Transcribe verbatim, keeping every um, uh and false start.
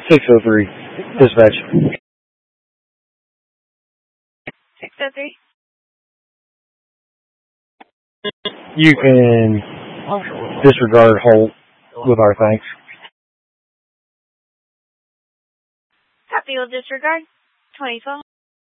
six oh three. Dispatch. six oh three. You can disregard Holt with our thanks. Copy will disregard. twenty twelve.